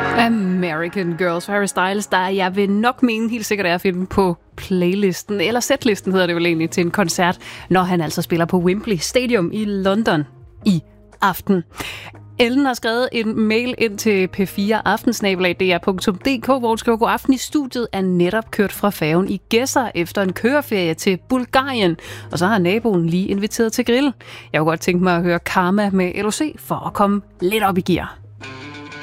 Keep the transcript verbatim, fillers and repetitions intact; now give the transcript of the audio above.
American Girls, Harry Styles, der jeg vil nok mene helt sikkert er at finde på playlisten, eller setlisten hedder det vel egentlig, til en koncert, når han altså spiller på Wembley Stadium i London i aften. Ellen har skrevet en mail ind til p fire aftensnabelag punktum d r punktum d k, hvor hun skriver: God aften, i studiet er netop kørt fra færgen i Gedser efter en køreferie til Bulgarien, og så har naboen lige inviteret til grill. Jeg kunne godt tænke mig at høre Karma med L O C for at komme lidt op i gear.